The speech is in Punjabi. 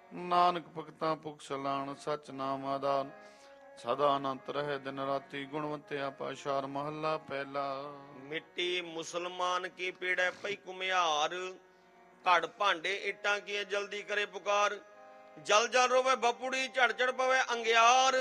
ਨਾਨਕ ਭਗਤਾਂ ਭੁਖ ਸਲਾਣ ਸਚ ਨਾਮ ਆਦਾਨ ਸਦਾ ਅਨੰਤ ਰਹੇ ਦਿਨ ਰਾਤੀ ਗੁਣਵੰਤਿਆ ਪਾਸ਼ਾਰ ਮਹੱਲਾ ਪਹਿਲਾ। ਮਿੱਟੀ ਮੁਸਲਮਾਨ ਕੀ ਪੀੜੈ ਪਈ ਕੁਮਿਆਰ, ਘੜ ਭਾਂਡੇ ਇੱਟਾਂ ਕੀ ਜਲਦੀ ਕਰੇ ਪੁਕਾਰ। ਜਲ ਜਲ ਰੋਵੇ ਬਪੁੜੀ ਝੜ ਝੜ ਪਵੇ ਅੰਗਿਆਰ,